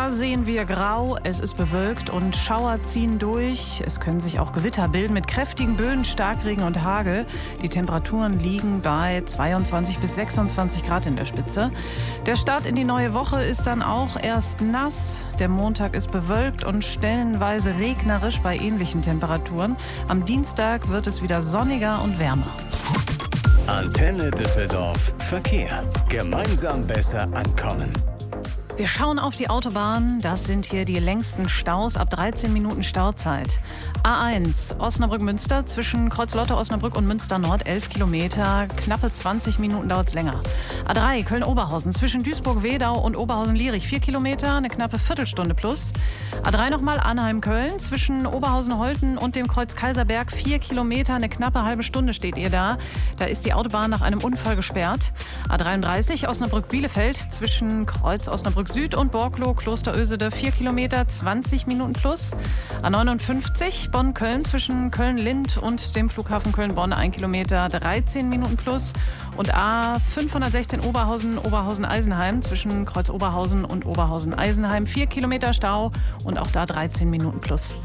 Da sehen wir grau, es ist bewölkt und Schauer ziehen durch. Es können sich auch Gewitter bilden mit kräftigen Böen, Starkregen und Hagel. Die Temperaturen liegen bei 22 bis 26 Grad in der Spitze. Der Start in die neue Woche ist dann auch erst nass. Der Montag ist bewölkt und stellenweise regnerisch bei ähnlichen Temperaturen. Am Dienstag wird es wieder sonniger und wärmer. Antenne Düsseldorf. Verkehr. Gemeinsam besser ankommen. Wir schauen auf die Autobahn. Das sind hier die längsten Staus ab 13 Minuten Stauzeit. A1 Osnabrück-Münster zwischen Kreuzlotte-Osnabrück und Münster-Nord 11 Kilometer. Knappe 20 Minuten dauert es länger. A3 Köln-Oberhausen zwischen Duisburg-Wedau und Oberhausen-Lierich 4 Kilometer, eine knappe Viertelstunde plus. A3 nochmal Arnheim-Köln zwischen Oberhausen-Holten und dem Kreuz Kaiserberg 4 Kilometer, eine knappe halbe Stunde steht ihr da. Da ist die Autobahn nach einem Unfall gesperrt. A33 Osnabrück-Bielefeld zwischen Kreuz Osnabrück-Süd und Borklow-Klosterösede 4 Kilometer, 20 Minuten plus. A59 Bonn-Köln zwischen Köln-Lind und dem Flughafen Köln-Bonn 1 Kilometer, 13 Minuten plus. Und A516 Oberhausen-Eisenheim zwischen Kreuz Oberhausen und Oberhausen-Eisenheim 4 Kilometer Stau und auch da 13 Minuten plus.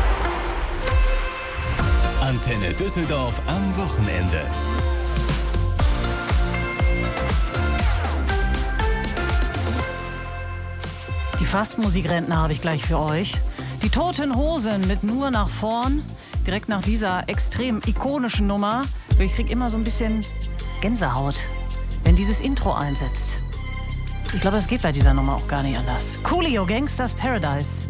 Antenne Düsseldorf am Wochenende. Die Fastmusikrentner habe ich gleich für euch. Die Toten Hosen mit Nur nach vorn. Direkt nach dieser extrem ikonischen Nummer. Ich kriege immer so ein bisschen Gänsehaut, wenn dieses Intro einsetzt. Ich glaube, es geht bei dieser Nummer auch gar nicht anders. Coolio, Gangsters Paradise.